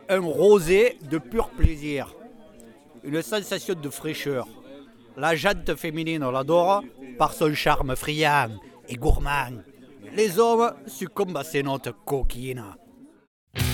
Un rosé de pur plaisir. Une sensation de fraîcheur. La jante féminine, on l'adore par son charme friand et gourmand. Les hommes succombent à ces notes coquines.